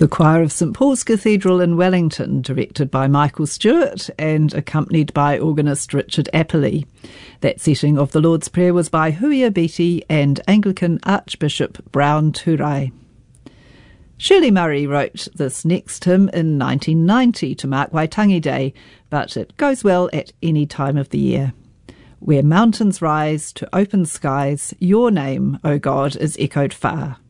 The choir of St Paul's Cathedral in Wellington, directed by Michael Stewart and accompanied by organist Richard Apperley. That setting of the Lord's Prayer was by Huia Beatty and Anglican Archbishop Brown Turai. Shirley Murray wrote this next hymn in 1990 to mark Waitangi Day, but it goes well at any time of the year. Where mountains rise to open skies, your name, O God, is echoed far.